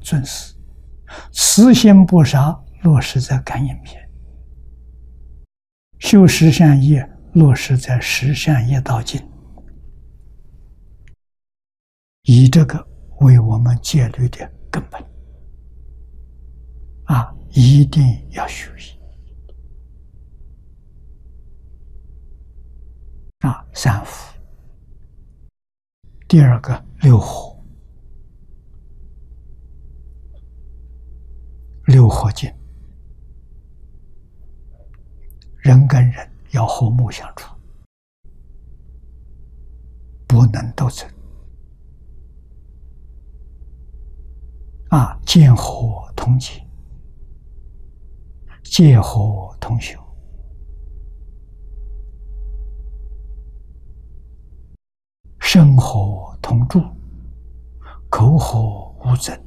尊师，慈心不杀落实在感应篇，修十善业落实在十善业道经，以这个为我们戒律的根本一定要学习三福。第二个六和，六和敬，人跟人要和睦相处，不能斗争见和同解，戒和同修，身和同住，口和无争，